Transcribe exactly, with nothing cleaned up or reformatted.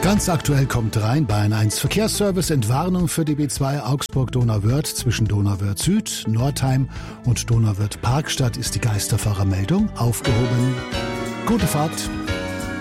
Ganz aktuell kommt Rhein-Bahn eins Verkehrsservice, Entwarnung für die B zwei Augsburg-Donauwörth zwischen Donauwörth Süd, Nordheim und Donauwörth Parkstadt ist die Geisterfahrermeldung aufgehoben. Gute Fahrt!